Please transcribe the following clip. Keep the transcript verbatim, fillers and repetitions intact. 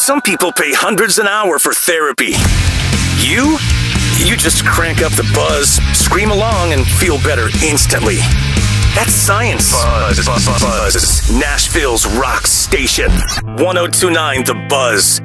Some people pay hundreds an hour for therapy. You? You just crank up the buzz, scream along, and feel better instantly. That's science. Buzz, buzz, buzz. Nashville's rock station. one oh two point nine The Buzz.